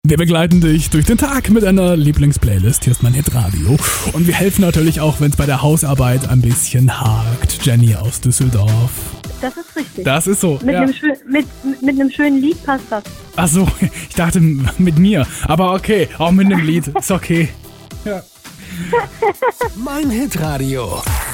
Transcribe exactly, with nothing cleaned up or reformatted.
Wir begleiten dich durch den Tag mit einer Lieblingsplaylist. Hier ist mein Hitradio. Und wir helfen natürlich auch, wenn es bei der Hausarbeit ein bisschen hakt. Jenny aus Düsseldorf. Das ist richtig. Das ist so. Mit, ja. einem, schön, mit, mit einem schönen Lied passt das. Ach so, ich dachte mit mir. Aber okay, auch mit einem Lied. Ist okay. Ja. Mein Hitradio.